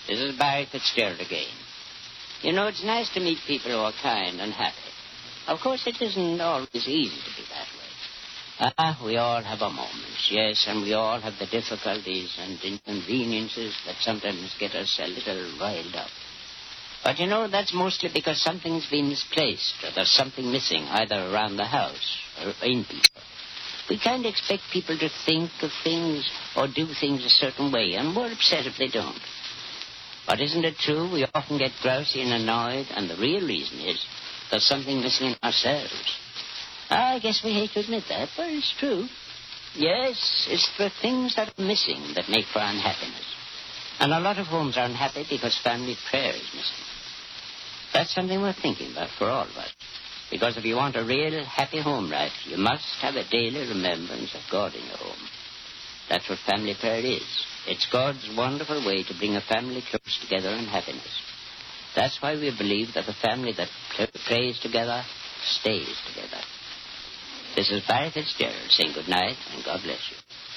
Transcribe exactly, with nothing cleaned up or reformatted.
This is Barry Fitzgerald again. You know, it's nice to meet people who are kind and happy. Of course, it isn't always easy to be that way. Ah, we all have our moments, yes, and we all have the difficulties and inconveniences that sometimes get us a little riled up. But, you know, that's mostly because something's been misplaced or there's something missing either around the house or in people. We kind of expect people to think of things or do things a certain way, and we're upset if they don't. But isn't it true we often get grousy and annoyed, and the real reason is there's something missing in ourselves? I guess we hate to admit that, but it's true. Yes, it's the things that are missing that make for unhappiness. And a lot of homes are unhappy because family prayer is missing. That's something worth thinking about for all of us. Because if you want a real happy home life, you must have a daily remembrance of God in your home. That's what family prayer is. It's God's wonderful way to bring a family close together in happiness. That's why we believe that the family that prays together stays together. This is Barry Fitzgerald saying good night and God bless you.